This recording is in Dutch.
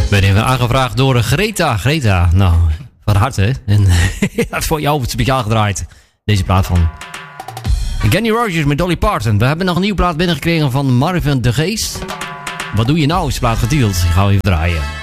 Ben even aangevraagd door Greta. Greta, nou, van harte. En voor jou speciaal gedraaid. Deze plaat van Kenny Rogers met Dolly Parton. We hebben nog een nieuwe plaat binnengekregen van Marvin de Geest. Wat doe je nou? Is de plaat getiteld. Die gaan we even draaien.